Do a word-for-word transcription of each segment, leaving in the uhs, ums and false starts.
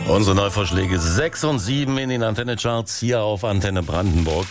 Unsere Neuvorschläge sechs und sieben in den Antenne-Charts hier auf Antenne Brandenburg.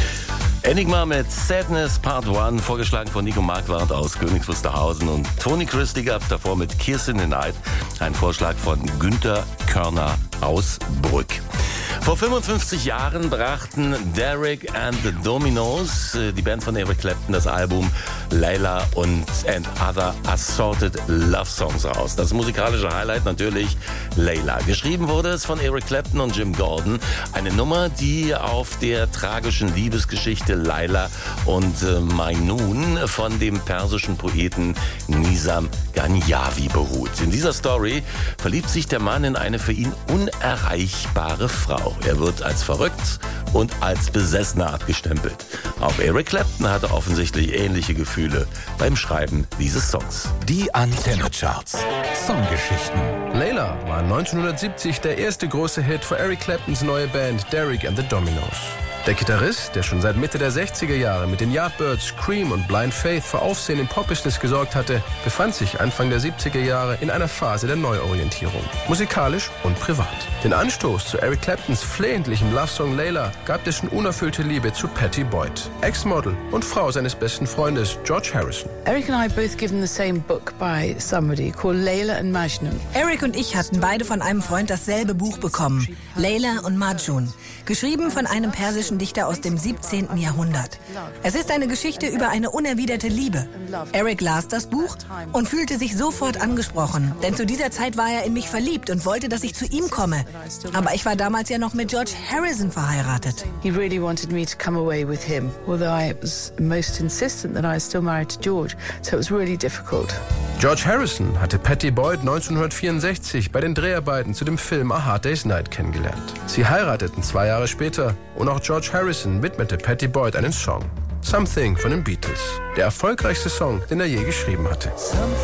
Enigma mit Sadness Part eins, vorgeschlagen von Nico Marquardt aus Königs Wusterhausen, und Tony Christie gab es davor mit Kiss in the Night, ein Vorschlag von Günther Körner aus Brück. Vor fünfundfünfzig Jahren brachten Derek and the Dominos, die Band von Eric Clapton, das Album Layla und and Other Assorted Love Songs raus. Das musikalische Highlight natürlich Layla. Geschrieben wurde es von Eric Clapton und Jim Gordon. Eine Nummer, die auf der tragischen Liebesgeschichte Layla und äh, Majnun von dem persischen Poeten Nizam Ganjavi beruht. In dieser Story verliebt sich der Mann in eine für ihn unerreichbare Frau. Er wird als verrückt und als Besessener abgestempelt. Auch Eric Clapton hatte offensichtlich ähnliche Gefühle beim Schreiben dieses Songs. Die Antenne-Charts. Songgeschichten. Layla war neunzehnhundertsiebzig der erste große Hit für Eric Claptons neue Band Derek and the Dominos. Der Gitarrist, der schon seit Mitte der sechziger Jahre mit den Yardbirds, Cream und Blind Faith für Aufsehen im Pop-Business gesorgt hatte, befand sich Anfang der siebziger Jahre in einer Phase der Neuorientierung, musikalisch und privat. Den Anstoß zu Eric Claptons flehentlichem Love-Song Layla gab dessen unerfüllte Liebe zu Pattie Boyd, Ex-Model und Frau seines besten Freundes George Harrison. Eric and I both given the same book by somebody called Layla and Majnun. Eric und ich hatten beide von einem Freund dasselbe Buch bekommen, Layla und Majnun, geschrieben von einem persischen Dichter aus dem siebzehnten Jahrhundert. Es ist eine Geschichte über eine unerwiderte Liebe. Eric las das Buch und fühlte sich sofort angesprochen, denn zu dieser Zeit war er in mich verliebt und wollte, dass ich zu ihm komme. Aber ich war damals ja noch mit George Harrison verheiratet. He really wanted me to come away with him, although I was most insistent that I was still married to George, so it was really difficult. George Harrison hatte Pattie Boyd neunzehnhundertvierundsechzig bei den Dreharbeiten zu dem Film A Hard Day's Night kennengelernt. Sie heirateten zwei Jahre später und auch George Harrison widmete Pattie Boyd einen Song. Something von den Beatles. Der erfolgreichste Song, den er je geschrieben hatte.